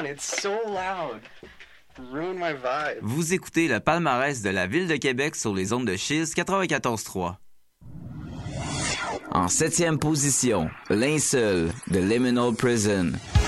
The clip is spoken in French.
on, it's so loud. Ruin my vibe. Vous écoutez le palmarès de la Ville de Québec sur les ondes de Chiz 94.3. En 7e position, Linceul de Liminal Prison.